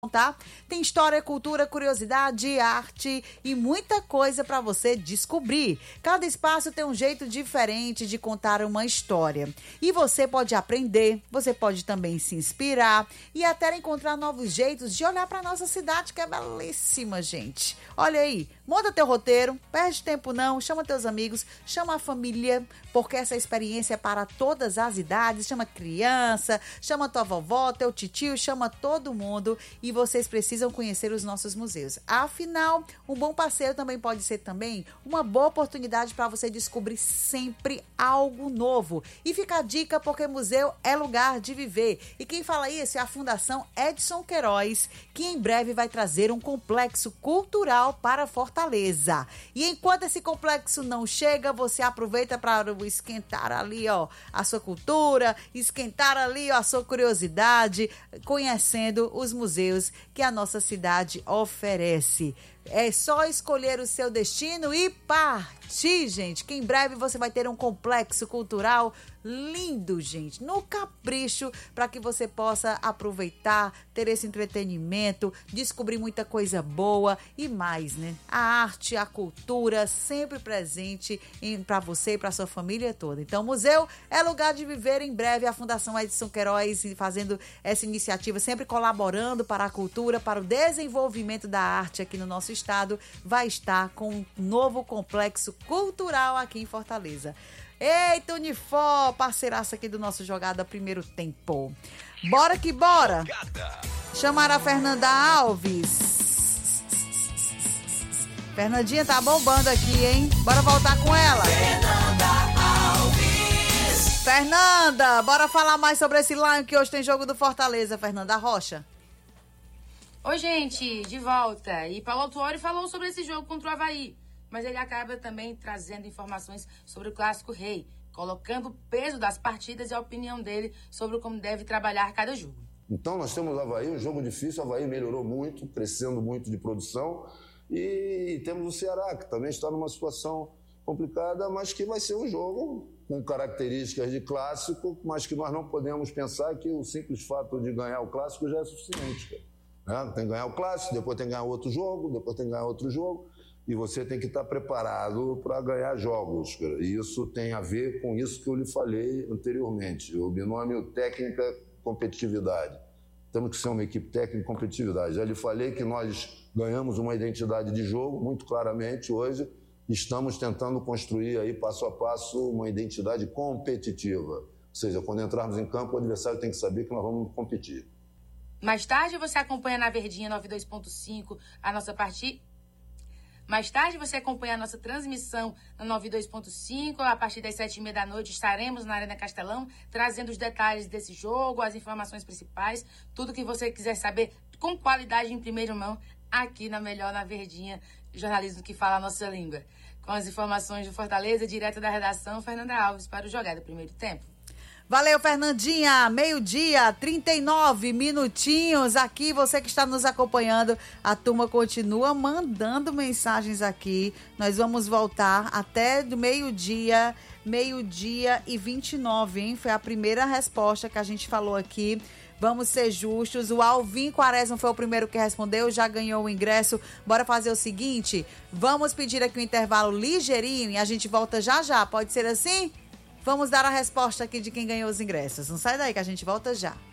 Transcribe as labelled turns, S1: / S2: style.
S1: Tá? Tem história, cultura, curiosidade, arte e muita coisa para você descobrir. Cada espaço tem um jeito diferente de contar uma história. E você pode aprender, você pode também se inspirar e até encontrar novos jeitos de olhar para nossa cidade, que é belíssima, gente. Olha aí, monta teu roteiro, perde tempo não, chama teus amigos, chama a família, porque essa experiência é para todas as idades. Chama criança, chama tua vovó, teu titio, chama todo mundo e vocês precisam conhecer os nossos museus. Afinal, um bom passeio também pode ser também uma boa oportunidade para você descobrir sempre algo novo. E fica a dica, porque museu é lugar de viver. E quem fala isso é a Fundação Edson Queiroz, que em breve vai trazer um complexo cultural para Fortaleza. E enquanto esse complexo não chega, você aproveita para esquentar ali, ó, a sua cultura, esquentar ali, ó, a sua curiosidade, conhecendo os museus que a nossa cidade oferece. É só escolher o seu destino e partir, gente, que em breve você vai ter um complexo cultural lindo, gente, no capricho, para que você possa aproveitar, ter esse entretenimento, descobrir muita coisa boa e mais, né? A arte, a cultura sempre presente para você e para sua família toda. Então, o museu é lugar de viver. Em breve, a Fundação Edson Queiroz fazendo essa iniciativa, sempre colaborando para a cultura, para o desenvolvimento da arte aqui no nosso estado, vai estar com um novo complexo cultural aqui em Fortaleza. Eita, Unifor, parceiraça aqui do nosso Jogada Primeiro Tempo. Bora que bora! Chamar a Fernanda Alves. Fernandinha tá bombando aqui, hein? Bora voltar com ela. Fernanda Alves. Fernanda, bora falar mais sobre esse Lion que hoje tem jogo do Fortaleza, Fernanda Rocha.
S2: Oi, gente, de volta. E Paulo Autuori falou sobre esse jogo contra o Avaí, mas ele acaba também trazendo informações sobre o Clássico Rei, colocando o peso das partidas e a opinião dele sobre como deve trabalhar cada jogo.
S3: Então nós temos o Avaí, um jogo difícil, o Avaí melhorou muito, crescendo muito de produção, e temos o Ceará, que também está numa situação complicada, mas que vai ser um jogo com características de clássico, mas que nós não podemos pensar que o simples fato de ganhar o clássico já é suficiente, cara. Tem que ganhar o clássico, depois tem que ganhar outro jogo, depois tem que ganhar outro jogo, e você tem que estar preparado para ganhar jogos, cara. E isso tem a ver com isso que eu lhe falei anteriormente, o binômio técnica-competitividade. Temos que ser uma equipe técnica e competitividade. Já lhe falei que nós ganhamos uma identidade de jogo, muito claramente hoje, estamos tentando construir aí, passo a passo, uma identidade competitiva. Ou seja, quando entrarmos em campo, o adversário tem que saber que nós vamos competir.
S2: Mais tarde você acompanha na Verdinha 92.5 a nossa partida. Mais tarde você acompanha a nossa transmissão na 92.5. A partir das 7h30 da noite estaremos na Arena Castelão, trazendo os detalhes desse jogo, as informações principais, tudo que você quiser saber com qualidade em primeira mão, aqui na Melhor, na Verdinha, jornalismo que fala a nossa língua. Com as informações do Fortaleza, direto da redação, Fernanda Alves para o Jogada Primeiro Tempo.
S1: Valeu, Fernandinha. 12h, 39 minutinhos aqui. Você que está nos acompanhando, a turma continua mandando mensagens aqui. Nós vamos voltar até do meio-dia e 29, hein? Foi a primeira resposta que a gente falou aqui. Vamos ser justos. O Alvin Quaresma foi o primeiro que respondeu, já ganhou o ingresso. Bora fazer o seguinte, vamos pedir aqui um intervalo ligeirinho e a gente volta já já. Pode ser assim? Vamos dar a resposta aqui de quem ganhou os ingressos. Não sai daí que a gente volta já.